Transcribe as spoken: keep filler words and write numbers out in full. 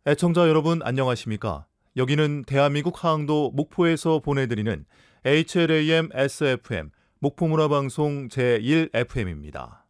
애청자 여러분 안녕하십니까? 여기는 대한민국 하항도 목포에서 보내드리는 에이치엘에이엠 에스에프엠 목포문화방송 제일 에프엠입니다.